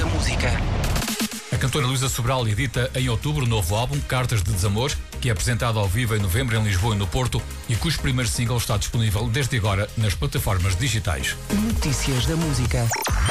da música. A cantora Luísa Sobral edita em outubro o novo álbum Cartas de Desamor, que é apresentado ao vivo em novembro em Lisboa e no Porto e cujo primeiro single está disponível desde agora nas plataformas digitais. Notícias da música.